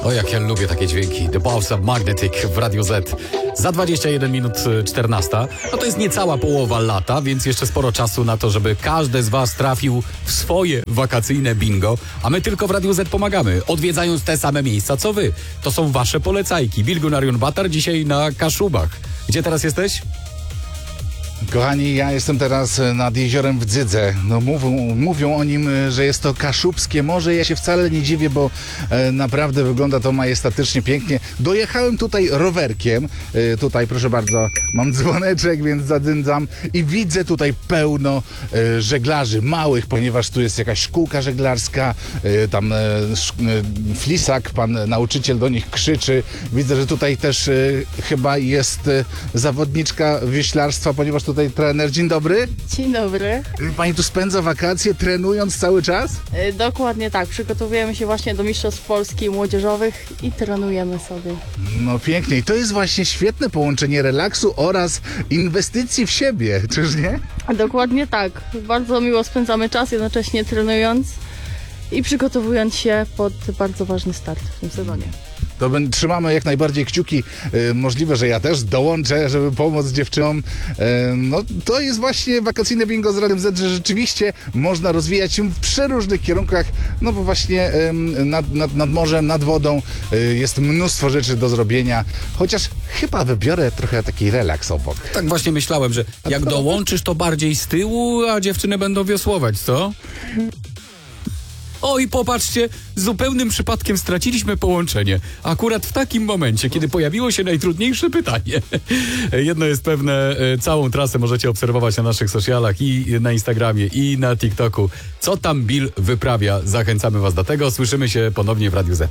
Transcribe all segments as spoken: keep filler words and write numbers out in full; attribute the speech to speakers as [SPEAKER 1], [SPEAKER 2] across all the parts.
[SPEAKER 1] O, jak ja lubię takie dźwięki. The Pulse of Magnetic w Radio Z. Za dwadzieścia jeden minut czternasta. No to jest niecała połowa lata, więc jeszcze sporo czasu na to, żeby każdy z was trafił w swoje wakacyjne bingo. A my tylko w Radiu Z pomagamy, odwiedzając te same miejsca co wy. To są wasze polecajki. Bilgunarion Batar dzisiaj na Kaszubach. Gdzie teraz jesteś?
[SPEAKER 2] Kochani, ja jestem teraz nad jeziorem w Dzydze. No mówią, mówią o nim, że jest to Kaszubskie Morze. Ja się wcale nie dziwię, bo e, naprawdę wygląda to majestatycznie, pięknie. Dojechałem tutaj rowerkiem. E, tutaj, proszę bardzo, mam dzwoneczek, więc zadyndam. I widzę tutaj pełno e, żeglarzy małych, ponieważ tu jest jakaś szkółka żeglarska. E, tam e, sz, e, Flisak, pan nauczyciel do nich krzyczy. Widzę, że tutaj też e, chyba jest e, zawodniczka wioślarstwa, ponieważ tutaj trener. Dzień dobry.
[SPEAKER 3] Dzień dobry.
[SPEAKER 2] Pani tu spędza wakacje trenując cały czas?
[SPEAKER 3] Yy, dokładnie tak. Przygotowujemy się właśnie do Mistrzostw Polski Młodzieżowych i trenujemy sobie.
[SPEAKER 2] No pięknie. I to jest właśnie świetne połączenie relaksu oraz inwestycji w siebie, czyż nie?
[SPEAKER 3] Dokładnie tak. Bardzo miło spędzamy czas, jednocześnie trenując i przygotowując się pod bardzo ważny start w tym sezonie.
[SPEAKER 2] To ben, trzymamy jak najbardziej kciuki. E, możliwe, że ja też dołączę, żeby pomóc dziewczynom. E, no to jest właśnie wakacyjne bingo z Radiem Z, że rzeczywiście można rozwijać się w przeróżnych kierunkach, no bo właśnie e, nad, nad, nad morzem, nad wodą e, jest mnóstwo rzeczy do zrobienia. Chociaż chyba wybiorę trochę taki relaks obok.
[SPEAKER 1] Tak właśnie myślałem, że jak dołączysz, to bardziej z tyłu, a dziewczyny będą wiosłować, co? O i popatrzcie, zupełnym przypadkiem straciliśmy połączenie. Akurat w takim momencie, kiedy pojawiło się najtrudniejsze pytanie. Jedno jest pewne, całą trasę możecie obserwować na naszych socialach i na Instagramie, i na TikToku. Co tam Bill wyprawia? Zachęcamy was do tego. Słyszymy się ponownie w Radiu Z.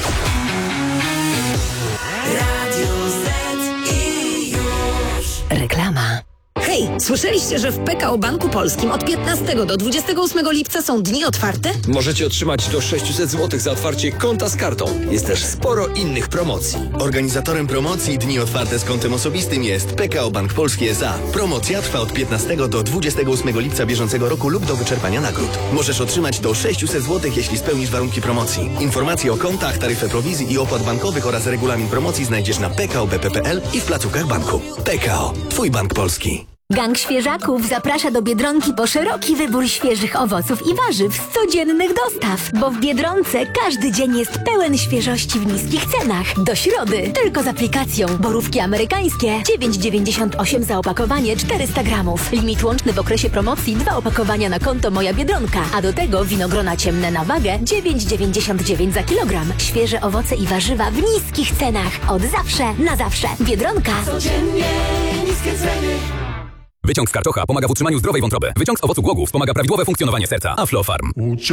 [SPEAKER 4] Radio Z i już. Reklama. Hej, słyszeliście, że w P K O Banku Polskim od piętnastego do dwudziestego ósmego lipca są dni otwarte?
[SPEAKER 5] Możecie otrzymać do sześćset złotych za otwarcie konta z kartą. Jest też sporo innych promocji.
[SPEAKER 6] Organizatorem promocji Dni Otwarte z kontem osobistym jest P K O Bank Polski S A. Promocja trwa od piętnastego do dwudziestego ósmego lipca bieżącego roku lub do wyczerpania nagród. Możesz otrzymać do sześćset złotych, jeśli spełnisz warunki promocji. Informacje o kontach, taryfę prowizji i opłat bankowych oraz regulamin promocji znajdziesz na p k o b p kropka p l i w placówkach banku. P K O. Twój bank polski.
[SPEAKER 7] Gang Świeżaków zaprasza do Biedronki po szeroki wybór świeżych owoców i warzyw z codziennych dostaw. Bo w Biedronce każdy dzień jest pełen świeżości w niskich cenach. Do środy tylko z aplikacją. Borówki amerykańskie dziewięć dziewięćdziesiąt osiem za opakowanie czterysta gramów. Limit łączny w okresie promocji dwa opakowania na konto Moja Biedronka. A do tego winogrona ciemne na wagę dziewięć dziewięćdziesiąt dziewięć za kilogram. Świeże owoce i warzywa w niskich cenach. Od zawsze na zawsze. Biedronka.
[SPEAKER 4] Codziennie niskie ceny.
[SPEAKER 8] Wyciąg z karczocha pomaga w utrzymaniu zdrowej wątroby. Wyciąg z owocu głogów wspomaga prawidłowe funkcjonowanie serca. Aflofarm.